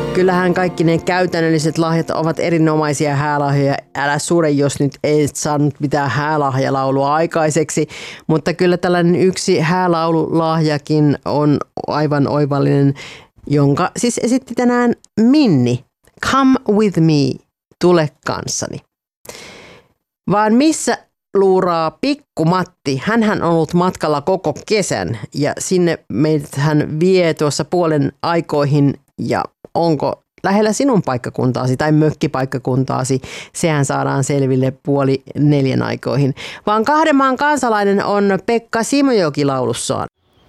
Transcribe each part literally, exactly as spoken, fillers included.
Kyllähän kaikki ne käytännölliset lahjat ovat erinomaisia häälahjoja. Älä sure, jos nyt ei saanut mitään häälahjalaulua aikaiseksi. Mutta kyllä tällainen yksi häälaululahjakin on aivan oivallinen, jonka siis esitti tänään Minni. Come with me, tule kanssani. Vaan missä luuraa Pikku Matti? Hänhän on ollut matkalla koko kesän ja sinne meidät hän vie tuossa puolen aikoihin. Ja onko lähellä sinun paikkakuntaasi tai mökkipaikkakuntaasi, sehän saadaan selville puoli neljän aikoihin. Vaan kahden maan kansalainen on Pekka Simojoki laulussaan.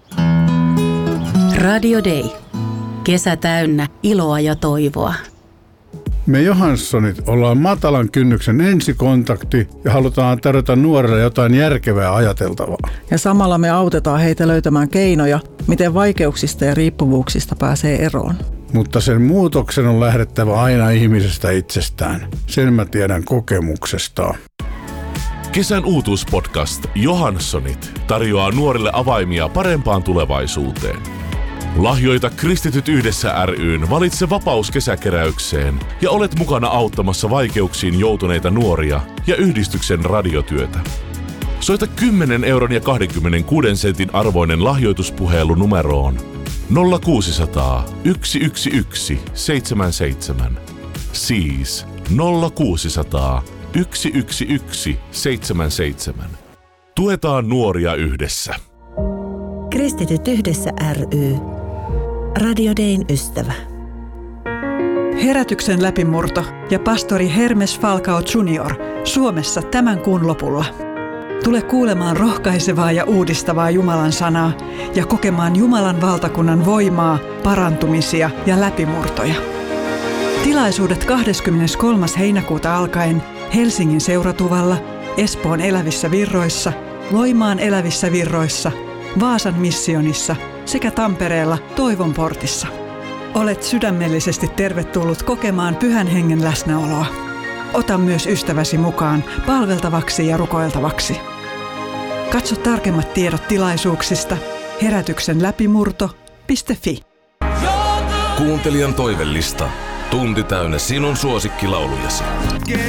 Radio Day. Kesä täynnä iloa ja toivoa. Me Johanssonit ollaan matalan kynnyksen ensikontakti ja halutaan tarjota nuorille jotain järkevää ajateltavaa. Ja samalla me autetaan heitä löytämään keinoja, miten vaikeuksista ja riippuvuuksista pääsee eroon. Mutta sen muutoksen on lähdettävä aina ihmisestä itsestään. Sen mä tiedän kokemuksesta. Kesän uutuuspodcast Johanssonit tarjoaa nuorille avaimia parempaan tulevaisuuteen. Lahjoita Kristityt yhdessä ry:n Valitse vapaus kesäkeräykseen ja olet mukana auttamassa vaikeuksiin joutuneita nuoria ja yhdistyksen radiotyötä. Soita kymmenen euron ja kaksikymmentäkuuden sentin arvoinen lahjoituspuhelu numeroon nolla kuusisataa yksi yksi yksi seitsemän seitsemän. Siis nolla kuusisataa yksi yksi yksi seitsemän seitsemän. Tuetaan nuoria yhdessä. Kristityt yhdessä ry. Radio Dayn ystävä. Herätyksen läpimurto ja pastori Hermes Falcao junior Suomessa tämän kuun lopulla. Tule kuulemaan rohkaisevaa ja uudistavaa Jumalan sanaa ja kokemaan Jumalan valtakunnan voimaa, parantumisia ja läpimurtoja. Tilaisuudet kahdeskymmeneskolmas heinäkuuta alkaen Helsingin Seuratuvalla, Espoon Elävissä Virroissa, Loimaan Elävissä Virroissa, Vaasan missionissa sekä Tampereella Toivon portissa. Olet sydämellisesti tervetullut kokemaan Pyhän Hengen läsnäoloa. Ota myös ystäväsi mukaan palveltavaksi ja rukoiltavaksi. Katso tarkemmat tiedot tilaisuuksista herätyksen läpimurto piste fi. Kuuntelijan toivellista. Tunti täynnä sinun suosikkilaulujasi.